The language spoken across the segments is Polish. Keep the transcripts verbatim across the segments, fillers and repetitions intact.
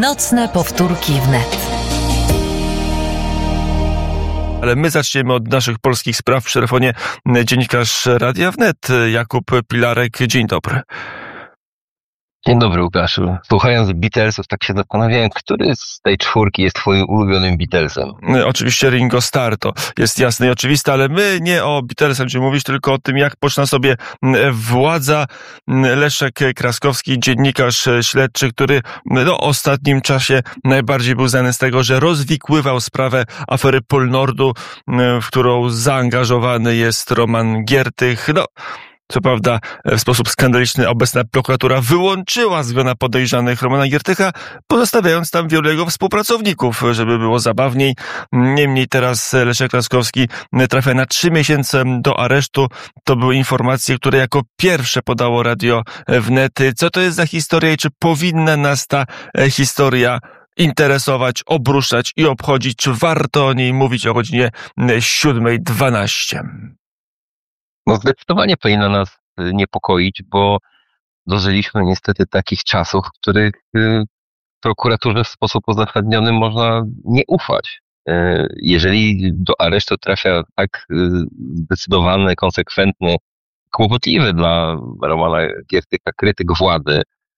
Nocne powtórki wnet. Ale my zaczniemy od naszych polskich spraw. Przy telefonie dziennikarz Radia Wnet, Jakub Pilarek. Dzień dobry. Dzień dobry, Łukaszu. Słuchając Beatlesów, tak się zastanawiałem, który z tej czwórki jest twoim ulubionym Beatlesem? Oczywiście Ringo Starr, to jest jasne i oczywiste, ale my nie o Beatlesach będziemy mówić, tylko o tym, jak poczyna sobie władza. Leszek Kraskowski, dziennikarz śledczy, który no, w ostatnim czasie najbardziej był znany z tego, że rozwikływał sprawę afery Polnordu, w którą zaangażowany jest Roman Giertych. No, co prawda w sposób skandaliczny obecna prokuratura wyłączyła z grona podejrzanych Romana Giertycha, pozostawiając tam wielu jego współpracowników, żeby było zabawniej. Niemniej teraz Leszek Kraskowski trafia na trzy miesiące do aresztu. To były informacje, które jako pierwsze podało Radio Wnet. Co to jest za historia i czy powinna nas ta historia interesować, obruszać i obchodzić? Czy warto o niej mówić o godzinie siódmej dwanaście? No zdecydowanie powinno nas niepokoić, bo dożyliśmy niestety takich czasów, w których y, prokuraturze w sposób uzasadniony można nie ufać. Y, jeżeli do aresztu trafia tak y, zdecydowany, konsekwentny, kłopotliwy dla Romana Giertycha krytyk władzy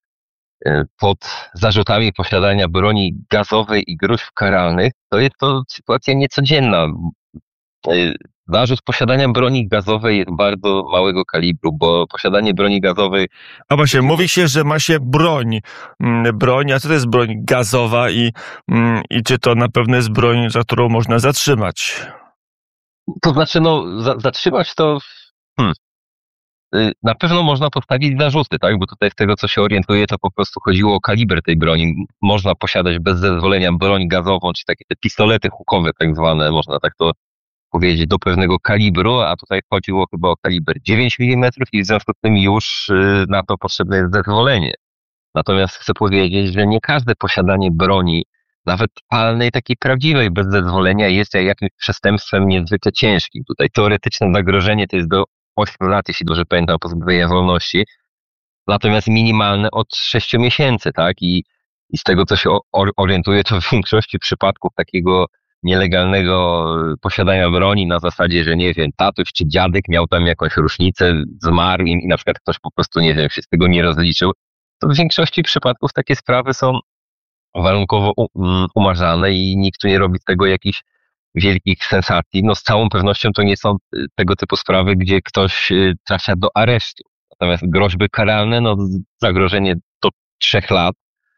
y, pod zarzutami posiadania broni gazowej i gróźb karalnych, to jest to sytuacja niecodzienna. Y, Zarzut posiadania broni gazowej jest bardzo małego kalibru, bo posiadanie broni gazowej... A właśnie, mówi się, że ma się broń. Broń, a co to jest broń gazowa i, i czy to na pewno jest broń, za którą można zatrzymać? To znaczy, no, za, zatrzymać to... Hmm. Na pewno można postawić zarzuty, tak? Bo tutaj z tego, co się orientuje, to po prostu chodziło o kaliber tej broni. Można posiadać bez zezwolenia broń gazową, czy takie te pistolety hukowe tak zwane, można tak to powiedzieć, do pewnego kalibru, a tutaj chodziło chyba o kaliber dziewięć milimetrów i w związku z tym już na to potrzebne jest zezwolenie. Natomiast chcę powiedzieć, że nie każde posiadanie broni, nawet palnej, takiej prawdziwej, bez zezwolenia, jest jakimś przestępstwem niezwykle ciężkim. Tutaj teoretyczne zagrożenie to jest do ośmiu lat, jeśli dobrze pamiętam, pozbawienia wolności, natomiast minimalne od sześciu miesięcy, tak? I, i z tego, co się orientuję, to w większości przypadków takiego nielegalnego posiadania broni na zasadzie, że nie wiem, tatuś czy dziadek miał tam jakąś różnicę, zmarł i, i na przykład ktoś po prostu, nie wiem, się z tego nie rozliczył, to w większości przypadków takie sprawy są warunkowo um, umarzane i nikt tu nie robi z tego jakichś wielkich sensacji. No z całą pewnością to nie są tego typu sprawy, gdzie ktoś trafia do aresztu. Natomiast groźby karalne, no zagrożenie do trzech lat,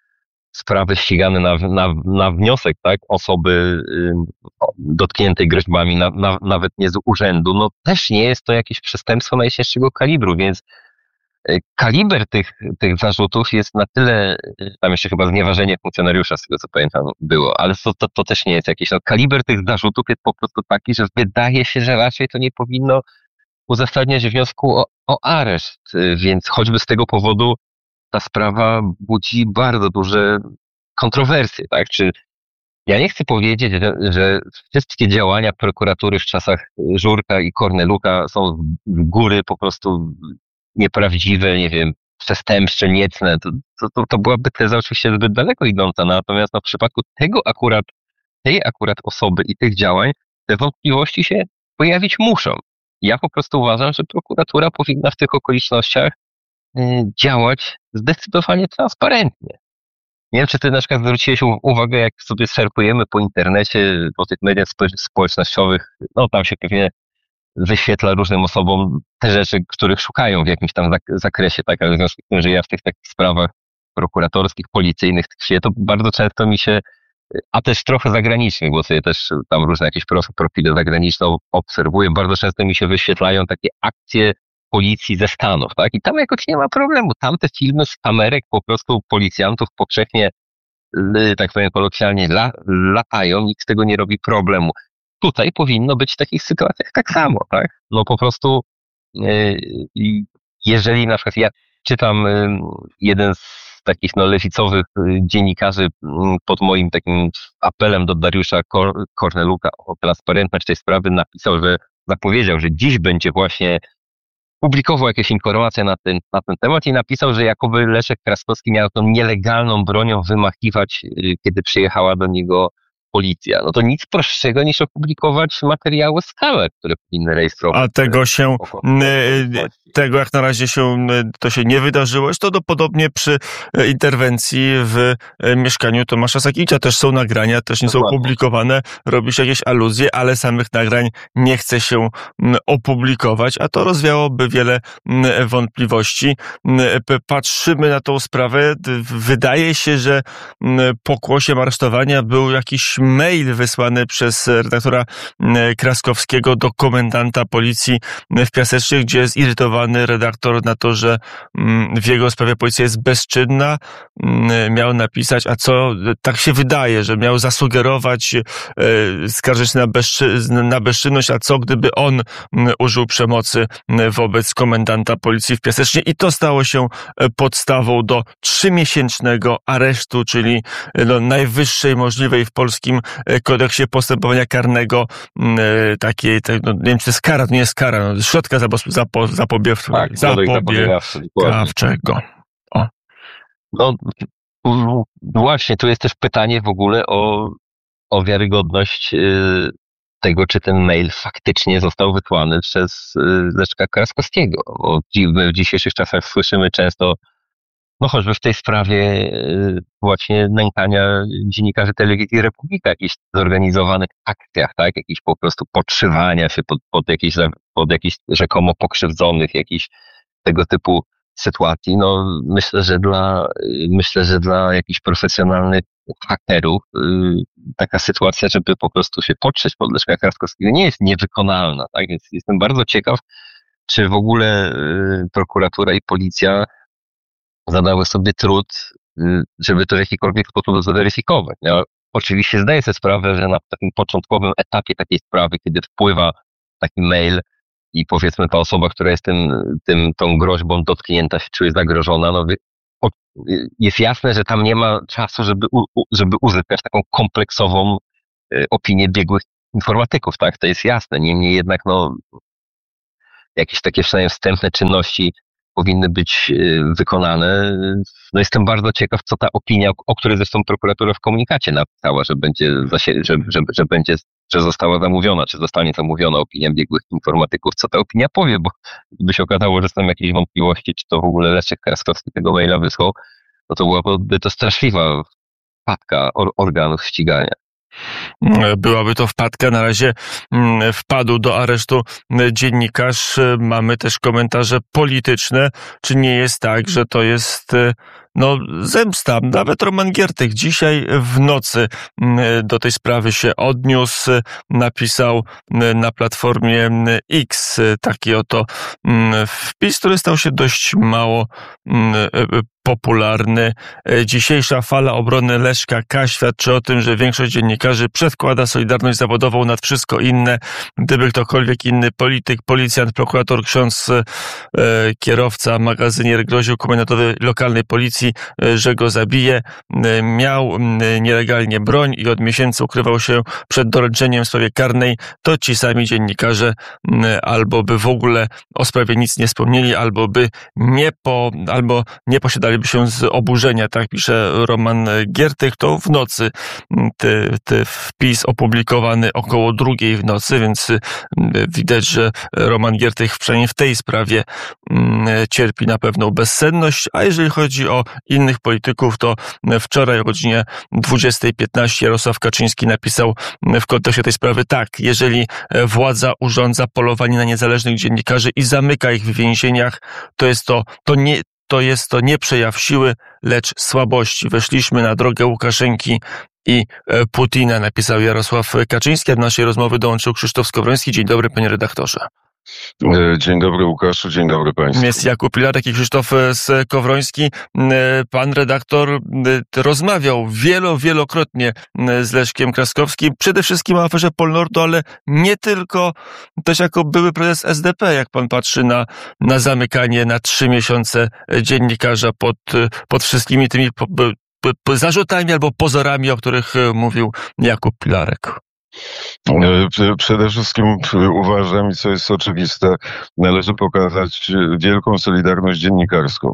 sprawy ścigane na, na, na wniosek, tak, osoby y, dotkniętej groźbami, na, na, nawet nie z urzędu, no też nie jest to jakieś przestępstwo najcięższego kalibru, więc y, kaliber tych, tych zarzutów jest na tyle, y, tam jeszcze chyba znieważenie funkcjonariusza, z tego co pamiętam, było, ale to, to, to też nie jest jakieś, no, kaliber tych zarzutów jest po prostu taki, że wydaje się, że raczej to nie powinno uzasadniać wniosku o, o areszt, y, więc choćby z tego powodu ta sprawa budzi bardzo duże kontrowersje, tak? Czy ja nie chcę powiedzieć, że, że wszystkie działania prokuratury w czasach Żurka i Korneluka są z góry po prostu nieprawdziwe, nie wiem, przestępcze, niecne. To, to, to byłaby teza oczywiście zbyt daleko idąca, natomiast no, w przypadku tego akurat, tej akurat osoby i tych działań, te wątpliwości się pojawić muszą. Ja po prostu uważam, że prokuratura powinna w tych okolicznościach działać zdecydowanie transparentnie. Nie wiem, czy ty na przykład zwróciłeś uwagę, jak sobie surfujemy po internecie, po tych mediach społecznościowych, no tam się pewnie wyświetla różnym osobom te rzeczy, których szukają w jakimś tam zakresie, tak, ale w związku z tym, że ja w tych takich sprawach prokuratorskich, policyjnych tkwię, to bardzo często mi się, a też trochę zagranicznych, bo sobie też tam różne jakieś profile zagraniczne obserwuję, bardzo często mi się wyświetlają takie akcje policji ze Stanów, tak? I tam jakoś nie ma problemu. Tam te filmy z kamerek po prostu policjantów powszechnie, tak powiem kolokwialnie, la, latają, nikt z tego nie robi problemu. Tutaj powinno być w takich sytuacjach tak samo, tak? No po prostu yy, jeżeli na przykład ja czytam yy, jeden z takich no lewicowych yy, dziennikarzy yy, pod moim takim apelem do Dariusza Kor- Korneluka o transparentność tej sprawy napisał, że zapowiedział, że dziś będzie właśnie publikował jakieś informacje na ten, na ten temat i napisał, że jakoby Leszek Kraskowski miał tą nielegalną bronią wymachiwać, kiedy przyjechała do niego policja. No to nic prostszego niż opublikować materiały skałek, które powinny rejestrować. A tego się, tego jak na razie się, to się nie wydarzyło. To do, podobnie przy interwencji w mieszkaniu Tomasza Sakiewicza. Też są nagrania, też nie są opublikowane. Robi się jakieś aluzje, ale samych nagrań nie chce się opublikować, a to rozwiałoby wiele wątpliwości. Patrzymy na tą sprawę. Wydaje się, że pokłosiem aresztowania był jakiś mail wysłany przez redaktora Kraskowskiego do komendanta policji w Piasecznie, gdzie jest zirytowany redaktor na to, że w jego sprawie policja jest bezczynna. Miał napisać, a co tak się wydaje, że miał zasugerować, skarżyć na, bezczy, na bezczynność, a co gdyby on użył przemocy wobec komendanta policji w Piasecznie i to stało się podstawą do trzymiesięcznego aresztu, czyli no, najwyższej możliwej w polskim kodeksie postępowania karnego takiej, tak, no, nie wiem, czy to jest kara, to nie jest kara, no, środka zapo, zapobiegawczego. Tak, zapobiegawczego. O. No właśnie, tu jest też pytanie w ogóle o, o wiarygodność y, tego, czy ten mail faktycznie został wysłany przez y, Leszka Kraskowskiego. Bo w dzisiejszych czasach słyszymy często, no choćby w tej sprawie właśnie nękania dziennikarzy Telewizji Republika, jakichś zorganizowanych akcjach, tak, jakichś po prostu podszywania się pod, pod jakieś, pod jakieś rzekomo pokrzywdzonych, jakichś tego typu sytuacji. No myślę, że dla, myślę, że dla jakichś profesjonalnych hakerów taka sytuacja, żeby po prostu się podszyć pod Leszka Kraskowskiego, nie jest niewykonalna, tak, więc jestem bardzo ciekaw, czy w ogóle prokuratura i policja zadały sobie trud, żeby to w jakikolwiek sposób zweryfikować. Ja oczywiście zdaję sobie sprawę, że na takim początkowym etapie takiej sprawy, kiedy wpływa taki mail i powiedzmy ta osoba, która jest tym, tym, tą groźbą dotknięta, się czuje zagrożona, no jest jasne, że tam nie ma czasu, żeby, żeby uzyskać taką kompleksową opinię biegłych informatyków, tak? To jest jasne. Niemniej jednak, no, jakieś takie przynajmniej wstępne czynności powinny być wykonane. No jestem bardzo ciekaw, co ta opinia, o której zresztą prokuratura w komunikacie napisała, że będzie, że, że, że będzie, że została zamówiona, czy zostanie zamówiona opinia biegłych informatyków, co ta opinia powie, bo gdyby się okazało, że są jakieś wątpliwości, czy to w ogóle Leszek Kraskowski tego maila wysłał, no to byłaby to straszliwa wpadka or, organów ścigania. Byłaby to wpadka. Na razie wpadł do aresztu dziennikarz. Mamy też komentarze polityczne. Czy nie jest tak, że to jest no zemsta? Nawet Roman Giertych dzisiaj w nocy do tej sprawy się odniósł. Napisał na platformie X taki oto wpis, który stał się dość mało popularny. Dzisiejsza fala obrony Leszka K. świadczy o tym, że większość dziennikarzy przedkłada solidarność zawodową nad wszystko inne. Gdyby ktokolwiek inny, polityk, policjant, prokurator, ksiądz, e, kierowca, magazynier groził komendantowi lokalnej policji, e, że go zabije, e, miał e, nielegalnie broń i od miesięcy ukrywał się przed doręczeniem w sprawie karnej, to ci sami dziennikarze e, albo by w ogóle o sprawie nic nie wspomnieli, albo by nie po, albo nie posiadali się z oburzenia, tak pisze Roman Giertych. To w nocy ty, ty wpis opublikowany około drugiej w nocy, więc widać, że Roman Giertych przynajmniej w tej sprawie cierpi na pewną bezsenność, a jeżeli chodzi o innych polityków, to wczoraj o godzinie dwudziestej piętnaście Jarosław Kaczyński napisał w kontekście tej sprawy tak: jeżeli władza urządza polowanie na niezależnych dziennikarzy i zamyka ich w więzieniach, to jest to, to nie To jest to nie przejaw siły, lecz słabości. Weszliśmy na drogę Łukaszenki i Putina, napisał Jarosław Kaczyński. A do naszej rozmowy dołączył Krzysztof Skowroński. Dzień dobry, panie redaktorze. Dzień dobry, Łukaszu, dzień dobry państwu. Jest Jakub Pilarek i Krzysztof Skowroński. Pan redaktor rozmawiał wielo, wielokrotnie z Leszkiem Kraskowskim, przede wszystkim o aferze Polnordu, ale nie tylko, też jako były prezes S D P, jak pan patrzy na, na zamykanie na trzy miesiące dziennikarza pod, pod wszystkimi tymi po, po, po zarzutami albo pozorami, o których mówił Jakub Pilarek. Przede wszystkim uważam, i co jest oczywiste, należy pokazać wielką solidarność dziennikarską.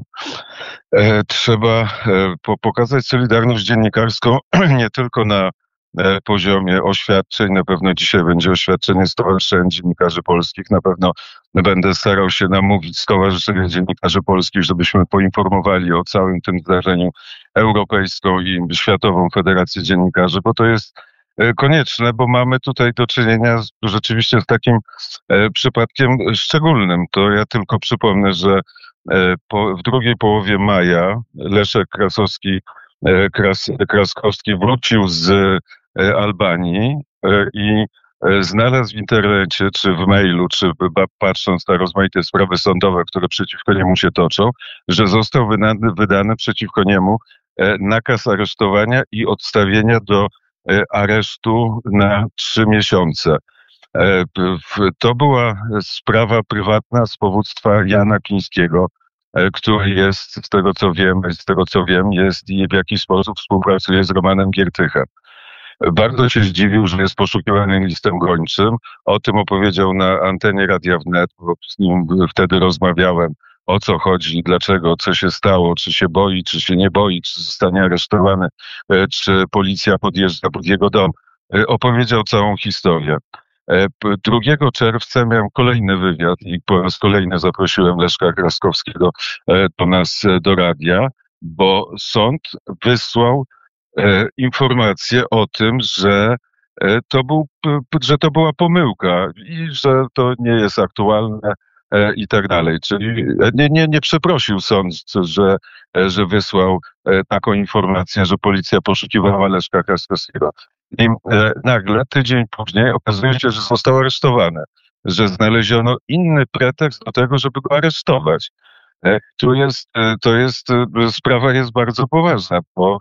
Trzeba pokazać solidarność dziennikarską nie tylko na poziomie oświadczeń. Na pewno dzisiaj będzie oświadczenie Stowarzyszenia Dziennikarzy Polskich. Na pewno będę starał się namówić Stowarzyszenie Dziennikarzy Polskich, żebyśmy poinformowali o całym tym zdarzeniu Europejską i Światową Federację Dziennikarzy, bo to jest konieczne, bo mamy tutaj do czynienia z, rzeczywiście z takim e, przypadkiem szczególnym. To ja tylko przypomnę, że e, po, w drugiej połowie maja Leszek Krasowski, e, Kras, Kraskowski wrócił z e, Albanii e, i e, znalazł w internecie, czy w mailu, czy b, patrząc na rozmaite sprawy sądowe, które przeciwko niemu się toczą, że został wydany, wydany przeciwko niemu e, nakaz aresztowania i odstawienia do aresztu na trzy miesiące. To była sprawa prywatna z powództwa Jana Kińskiego, który jest, z tego co wiem, z tego co wiem, jest i w jakiś sposób współpracuje z Romanem Giertychem. Bardzo się zdziwił, że jest poszukiwany listem gończym. O tym opowiedział na antenie Radia Wnet, bo z nim wtedy rozmawiałem. O co chodzi, dlaczego, co się stało, czy się boi, czy się nie boi, czy zostanie aresztowany, czy policja podjeżdża pod jego dom. Opowiedział całą historię. drugiego czerwca miałem kolejny wywiad i po raz kolejny zaprosiłem Leszka Kraskowskiego do nas, do radia, bo sąd wysłał informację o tym, że to, był, że to była pomyłka i że to nie jest aktualne i tak dalej. Czyli nie, nie, nie przeprosił sąd, że, że wysłał taką informację, że policja poszukiwała Leszka Kraskowskiego. I nagle, tydzień później, okazuje się, że został aresztowany, że znaleziono inny pretekst do tego, żeby go aresztować. Tu jest, to jest, sprawa jest bardzo poważna, bo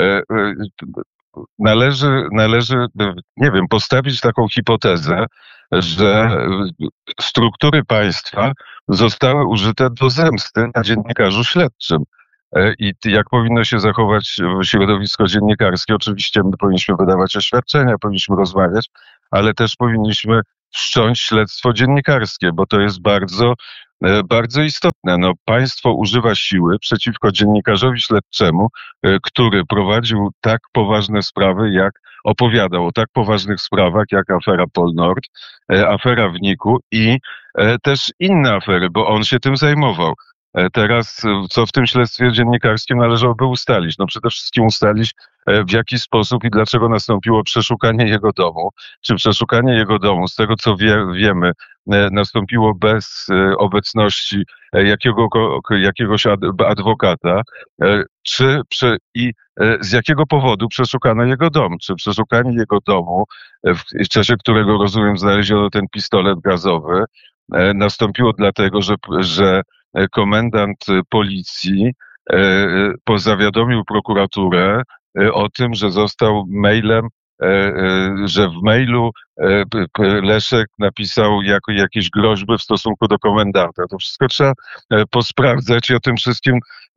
należy, należy, nie wiem, postawić taką hipotezę, że struktury państwa zostały użyte do zemsty na dziennikarzu śledczym. I jak powinno się zachować środowisko dziennikarskie? Oczywiście my powinniśmy wydawać oświadczenia, powinniśmy rozmawiać, ale też powinniśmy wszcząć śledztwo dziennikarskie, bo to jest bardzo, bardzo istotne. No, państwo używa siły przeciwko dziennikarzowi śledczemu, który prowadził tak poważne sprawy, jak opowiadał o tak poważnych sprawach, jak afera Polnord, afera w Niku i też inne afery, bo on się tym zajmował. Teraz, co w tym śledztwie dziennikarskim należałoby ustalić? No przede wszystkim ustalić, w jaki sposób i dlaczego nastąpiło przeszukanie jego domu. Czy przeszukanie jego domu, z tego co wie, wiemy, nastąpiło bez obecności jakiego, jakiegoś adwokata, czy przy, i z jakiego powodu przeszukano jego dom? Czy przeszukanie jego domu, w czasie którego, rozumiem, znaleziono ten pistolet gazowy, nastąpiło dlatego, że, że komendant policji pozawiadomił prokuraturę o tym, że został mailem, że w mailu Leszek napisał jako jakieś groźby w stosunku do komendanta. To wszystko trzeba posprawdzać i o tym wszystkim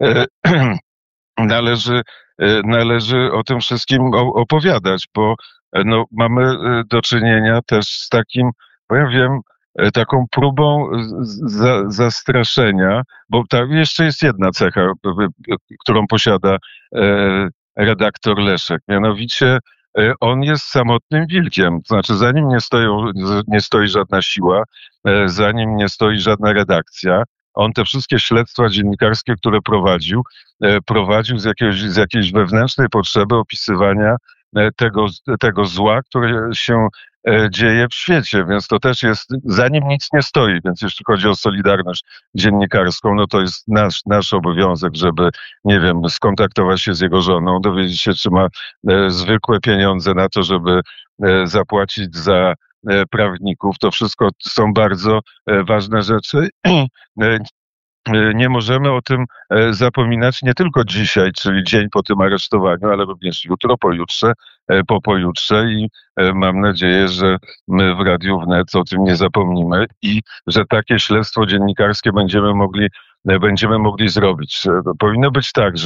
należy, należy o tym wszystkim opowiadać, bo no, mamy do czynienia też z takim, bo ja wiem, taką próbą za, zastraszenia, bo ta, jeszcze jest jedna cecha, którą posiada e, redaktor Leszek, mianowicie e, on jest samotnym wilkiem, to znaczy za nim nie, stoją, nie stoi żadna siła, e, za nim nie stoi żadna redakcja. On te wszystkie śledztwa dziennikarskie, które prowadził, e, prowadził z, jakiegoś, z jakiejś wewnętrznej potrzeby opisywania e, tego, tego zła, które się dzieje w świecie, więc to też jest, za nim nic nie stoi, więc jeśli chodzi o solidarność dziennikarską, no to jest nasz, nasz obowiązek, żeby, nie wiem, skontaktować się z jego żoną, dowiedzieć się, czy ma e, zwykłe pieniądze na to, żeby e, zapłacić za e, prawników. To wszystko są bardzo e, ważne rzeczy. E, Nie możemy o tym zapominać nie tylko dzisiaj, czyli dzień po tym aresztowaniu, ale również jutro, pojutrze, po pojutrze i mam nadzieję, że my w Radiu Wnet o tym nie zapomnimy i że takie śledztwo dziennikarskie będziemy mogli, będziemy mogli zrobić. Powinno być tak, że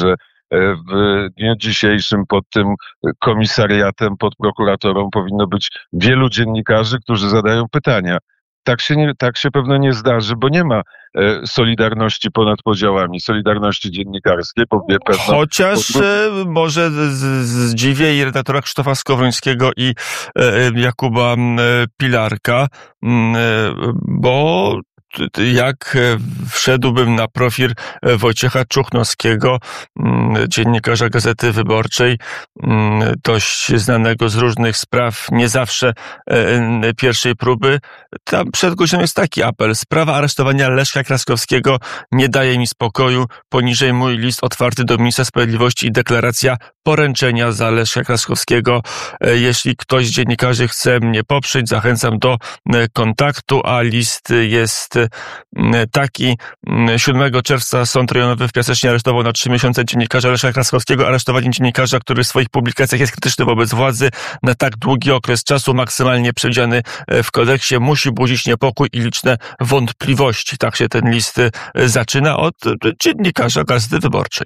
w dniu dzisiejszym pod tym komisariatem, pod prokuratorą powinno być wielu dziennikarzy, którzy zadają pytania. Tak się, nie, tak się pewno nie zdarzy, bo nie ma e, solidarności ponad podziałami, solidarności dziennikarskiej. Powie pewno, Chociaż e, może z, zdziwię i redaktora Krzysztofa Skowrońskiego i e, Jakuba e, Pilarka, e, bo jak wszedłbym na profil Wojciecha Czuchnowskiego, dziennikarza Gazety Wyborczej, dość znanego z różnych spraw, nie zawsze pierwszej próby, tam przed godziną jest taki apel: sprawa aresztowania Leszka Kraskowskiego nie daje mi spokoju, poniżej mój list otwarty do ministra sprawiedliwości i deklaracja poręczenia za Leszka Kraskowskiego. Jeśli ktoś z dziennikarzy chce mnie poprzeć, zachęcam do kontaktu, a list jest taki. siódmego czerwca Sąd Rejonowy w Piasecznie aresztował na trzy miesiące dziennikarza Leszka Kraskowskiego. Aresztowanie dziennikarza, który w swoich publikacjach jest krytyczny wobec władzy na tak długi okres czasu, maksymalnie przewidziany w kodeksie, musi budzić niepokój i liczne wątpliwości. Tak się ten list zaczyna od dziennikarza Gazety Wyborczej.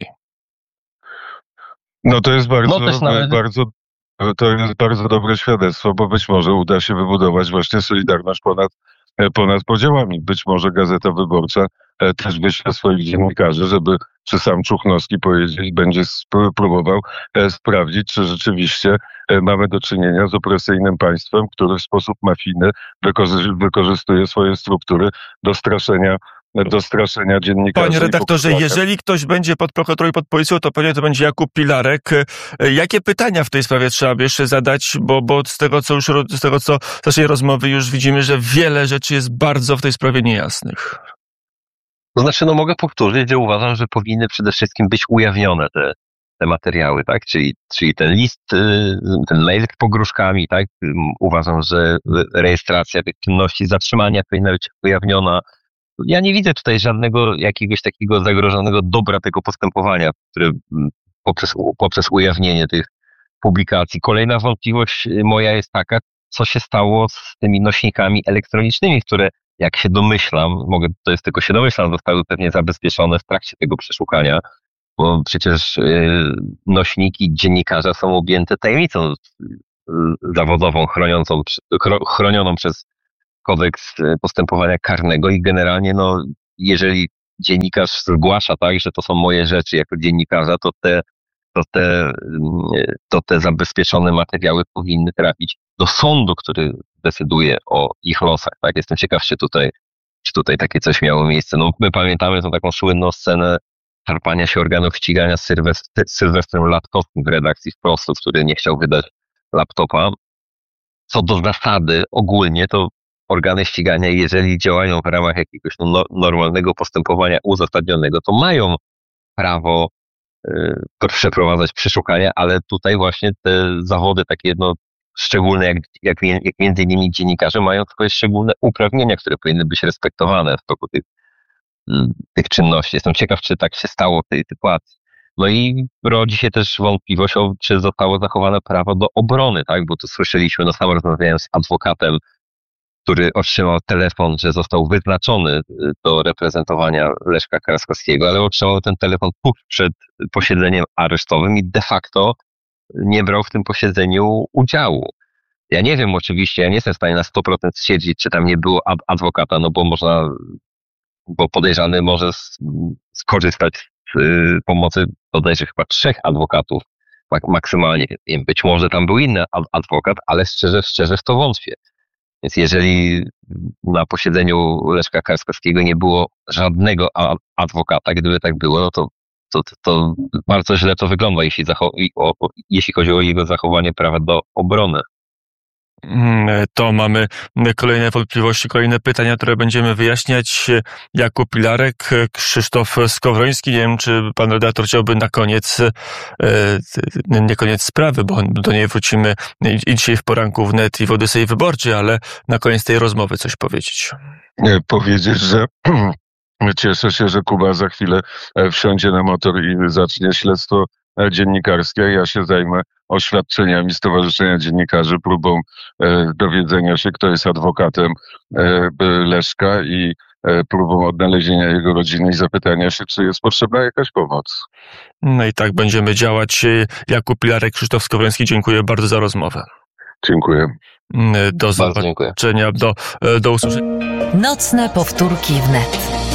No to jest bardzo, No też nawet... bardzo, to jest bardzo dobre świadectwo, bo być może uda się wybudować właśnie solidarność ponad, ponad podziałami. Być może Gazeta Wyborcza też wyśle swoich dziennikarzy, żeby, czy sam Czuchnowski powiedzieć, będzie próbował sprawdzić, czy rzeczywiście mamy do czynienia z opresyjnym państwem, które w sposób mafijny wykorzystuje swoje struktury do straszenia do straszenia dziennikarzy. Panie redaktorze, jeżeli ktoś będzie pod prokuraturą i pod policją, to pewnie to będzie Jakub Pilarek. Jakie pytania w tej sprawie trzeba by jeszcze zadać? Bo, bo z tego, co już, z tego, co z naszej rozmowy już widzimy, że wiele rzeczy jest bardzo w tej sprawie niejasnych. To znaczy, no mogę powtórzyć, że uważam, że powinny przede wszystkim być ujawnione te, te materiały, tak? Czyli, czyli ten list, ten mail z pogróżkami, tak? Uważam, że rejestracja tych czynności zatrzymania powinna być ujawniona. Ja nie widzę tutaj żadnego jakiegoś takiego zagrożonego dobra tego postępowania, które poprzez, poprzez ujawnienie tych publikacji. Kolejna wątpliwość moja jest taka, co się stało z tymi nośnikami elektronicznymi, które, jak się domyślam, mogę, to jest tylko się domyślam, zostały pewnie zabezpieczone w trakcie tego przeszukania, bo przecież nośniki dziennikarza są objęte tajemnicą zawodową, chroniącą, chronioną przez kodeks postępowania karnego i generalnie, no, jeżeli dziennikarz zgłasza, tak, że to są moje rzeczy jako dziennikarza, to te, to te, to te zabezpieczone materiały powinny trafić do sądu, który decyduje o ich losach, tak. Jestem ciekaw, czy tutaj, czy tutaj takie coś miało miejsce. No, my pamiętamy tą taką słynną scenę szarpania się organów ścigania z Sylwest- Sylwestrem Latkowskim w redakcji Wprostu, który nie chciał wydać laptopa. Co do zasady, ogólnie to organy ścigania, jeżeli działają w ramach jakiegoś no, normalnego postępowania uzasadnionego, to mają prawo y, przeprowadzać przeszukania, ale tutaj właśnie te zawody takie no, szczególne, jak, jak, jak między innymi dziennikarze, mają swoje szczególne uprawnienia, które powinny być respektowane w toku tych, y, tych czynności. Jestem ciekaw, czy tak się stało w tej sytuacji. No i rodzi się też wątpliwość, o, czy zostało zachowane prawo do obrony, tak? Bo tu słyszeliśmy, no sam rozmawiałem z adwokatem, który otrzymał telefon, że został wyznaczony do reprezentowania Leszka Kraskowskiego, ale otrzymał ten telefon tuż przed posiedzeniem aresztowym i de facto nie brał w tym posiedzeniu udziału. Ja nie wiem oczywiście, ja nie jestem w stanie na sto procent stwierdzić, czy tam nie było ad- adwokata, no bo można, bo podejrzany może skorzystać z y, pomocy bodajże chyba trzech adwokatów mak- maksymalnie. Być może tam był inny ad- adwokat, ale szczerze, szczerze w to wątpię. Więc jeżeli na posiedzeniu Leszka Kraskowskiego nie było żadnego adwokata, gdyby tak było, no to, to, to bardzo źle to wygląda, jeśli, zachow- o, jeśli chodzi o jego zachowanie prawa do obrony. To mamy kolejne wątpliwości, kolejne pytania, które będziemy wyjaśniać. Jakub Pilarek, Krzysztof Skowroński. Nie wiem, czy pan redaktor chciałby na koniec, nie koniec sprawy, bo do niej wrócimy i dzisiaj w poranku w Net i w Odysei Wyborczej, ale na koniec tej rozmowy coś powiedzieć. Powiedzieć, że cieszę się, że Kuba za chwilę wsiądzie na motor i zacznie śledztwo dziennikarskie. Ja się zajmę oświadczeniami Stowarzyszenia Dziennikarzy, próbą e, dowiedzenia się, kto jest adwokatem e, Leszka i próbą odnalezienia jego rodziny i zapytania się, czy jest potrzebna jakaś pomoc. No i tak będziemy działać. Jakub Pilarek, Krzysztof Skowroński, dziękuję bardzo za rozmowę. Dziękuję. Do Bardzo dziękuję. zobaczenia, do, do usłyszenia. Nocne powtórki wnet.